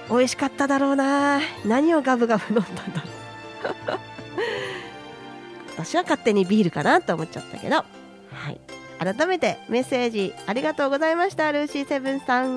美味しかっただろうな。何をガブガブ飲んだんだろう私は勝手にビールかなと思っちゃったけど、はい、改めてメッセージありがとうございました。ルーシーセブンさん。